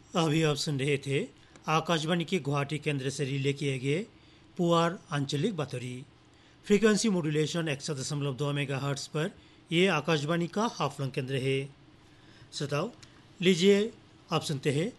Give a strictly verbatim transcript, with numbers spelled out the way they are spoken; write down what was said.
अभी आप सुन रहे थे आकाशवाणी के गुवाहाटी केंद्र से रिले किए गए पुआर आंचलिक बातरी। फ्रीक्वेंसी मॉड्यूलेशन एक सौ दशमलव दो मेगा हर्ट्स पर यह आकाशवाणी का हाफलंग केंद्र है। श्रोताओ, लीजिए आप सुनते हैं